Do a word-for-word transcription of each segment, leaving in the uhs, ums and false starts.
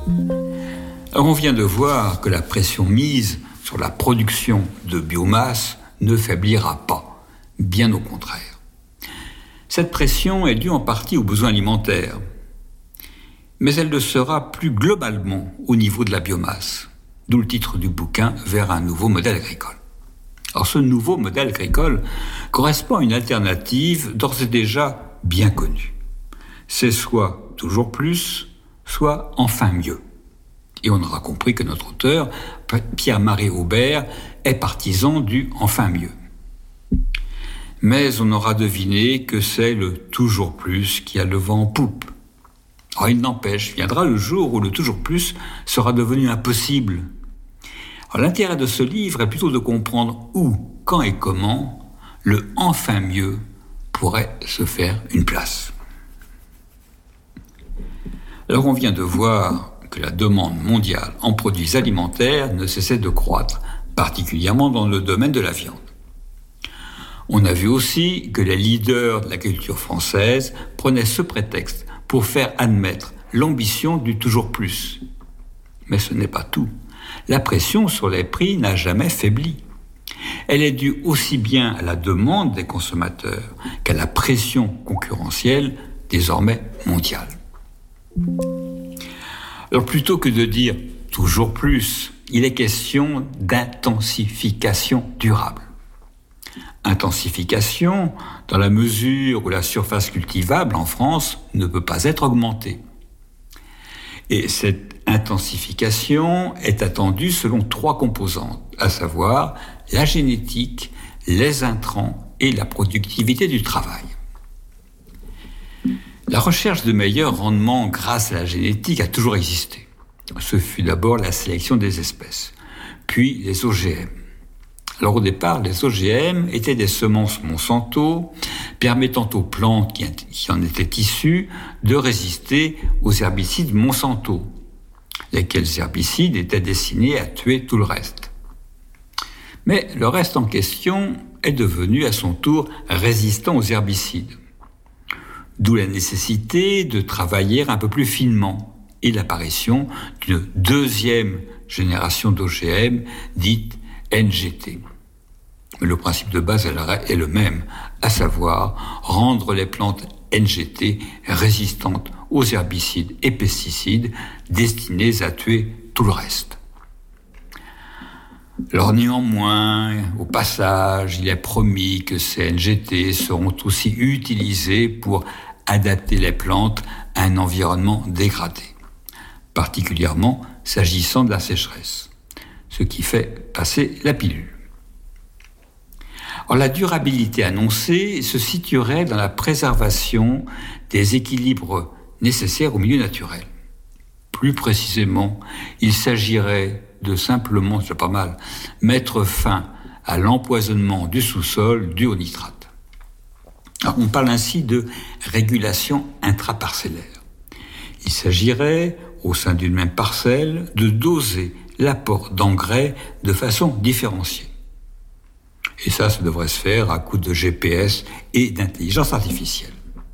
Alors on vient de voir que la pression mise sur la production de biomasse ne faiblira pas, bien au contraire. Cette pression est due en partie aux besoins alimentaires, mais elle le sera plus globalement au niveau de la biomasse, d'où le titre du bouquin « Vers un nouveau modèle agricole ». Alors ce nouveau modèle agricole correspond à une alternative d'ores et déjà bien connue. C'est soit toujours plus, soit enfin mieux. Et on aura compris que notre auteur, Pierre-Marie Aubert, est partisan du « enfin mieux ». Mais on aura deviné que c'est le « toujours plus » qui a le vent en poupe. Alors il n'empêche, viendra le jour où le « toujours plus » sera devenu impossible. Alors, l'intérêt de ce livre est plutôt de comprendre où, quand et comment le « enfin mieux » pourrait se faire une place. Alors on vient de voir que la demande mondiale en produits alimentaires ne cessait de croître, particulièrement dans le domaine de la viande. On a vu aussi que les leaders de la culture française prenaient ce prétexte pour faire admettre l'ambition du toujours plus. Mais ce n'est pas tout. La pression sur les prix n'a jamais faibli. Elle est due aussi bien à la demande des consommateurs qu'à la pression concurrentielle désormais mondiale. Alors plutôt que de dire toujours plus, il est question d'intensification durable. Intensification dans la mesure où la surface cultivable en France ne peut pas être augmentée. Et cette intensification est attendue selon trois composantes, à savoir la génétique, les intrants et la productivité du travail. La recherche de meilleurs rendements grâce à la génétique a toujours existé. Ce fut d'abord la sélection des espèces, puis les O G M. Alors au départ, les O G M étaient des semences Monsanto permettant aux plantes qui, qui en étaient issues de résister aux herbicides Monsanto, lesquels herbicides étaient destinés à tuer tout le reste. Mais le reste en question est devenu à son tour résistant aux herbicides. D'où la nécessité de travailler un peu plus finement et l'apparition d'une deuxième génération d'O G M dite N G T. Mais le principe de base est le même, à savoir rendre les plantes N G T résistantes aux herbicides et pesticides destinés à tuer tout le reste. Alors néanmoins, au passage, il est promis que ces N G T seront aussi utilisés pour adapter les plantes à un environnement dégradé, particulièrement s'agissant de la sécheresse, ce qui fait passer la pilule. Alors, la durabilité annoncée se situerait dans la préservation des équilibres nécessaires au milieu naturel. Plus précisément, il s'agirait de simplement, c'est pas mal, mettre fin à l'empoisonnement du sous-sol dû au nitrate. Alors, on parle ainsi de régulation intraparcellaire. Il s'agirait, au sein d'une même parcelle, de doser l'apport d'engrais de façon différenciée. Et ça, ça devrait se faire à coup de G P S et d'intelligence artificielle.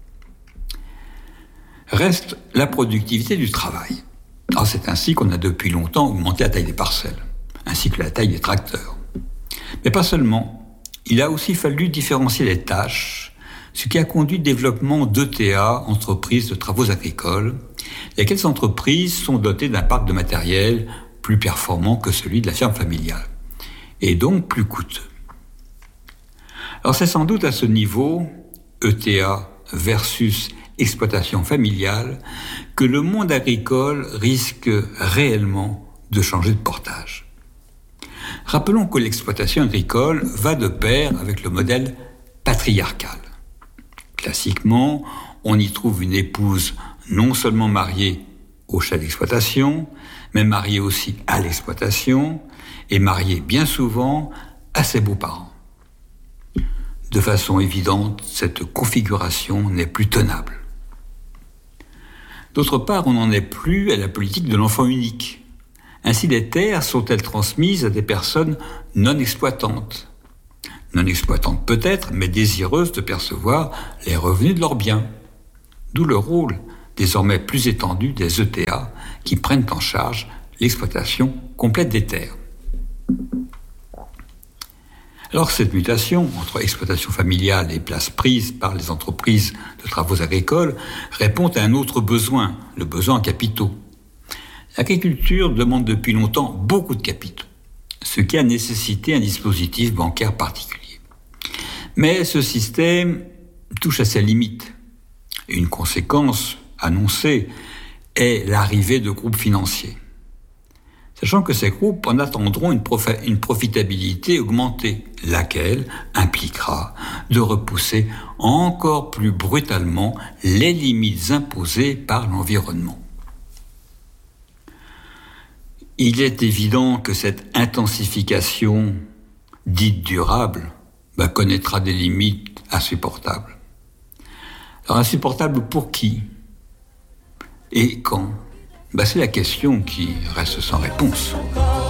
Reste la productivité du travail. Alors c'est ainsi qu'on a depuis longtemps augmenté la taille des parcelles, ainsi que la taille des tracteurs. Mais pas seulement. Il a aussi fallu différencier les tâches, ce qui a conduit au développement d'E T A, entreprises de travaux agricoles, lesquelles entreprises sont dotées d'un parc de matériel plus performant que celui de la ferme familiale, et donc plus coûteux. Alors c'est sans doute à ce niveau, E T A versus exploitation familiale, que le monde agricole risque réellement de changer de portage. Rappelons que l'exploitation agricole va de pair avec le modèle patriarcal. Classiquement, on y trouve une épouse non seulement mariée au chef d'exploitation, mais mariée aussi à l'exploitation et mariée bien souvent à ses beaux-parents. De façon évidente, cette configuration n'est plus tenable. D'autre part, on n'en est plus à la politique de l'enfant unique. Ainsi, les terres sont-elles transmises à des personnes non exploitantes. Non exploitantes peut-être, mais désireuses de percevoir les revenus de leurs biens. D'où le rôle désormais plus étendue des E T A qui prennent en charge l'exploitation complète des terres. Alors cette mutation entre exploitation familiale et place prise par les entreprises de travaux agricoles répond à un autre besoin, le besoin en capitaux. L'agriculture demande depuis longtemps beaucoup de capitaux, ce qui a nécessité un dispositif bancaire particulier. Mais ce système touche à ses limites. Une conséquence annoncée est l'arrivée de groupes financiers. Sachant que ces groupes en attendront une, profi- une profitabilité augmentée, laquelle impliquera de repousser encore plus brutalement les limites imposées par l'environnement. Il est évident que cette intensification dite durable bah, connaîtra des limites insupportables. Alors insupportables pour qui ? Et quand ? Ben, c'est la question qui reste sans réponse.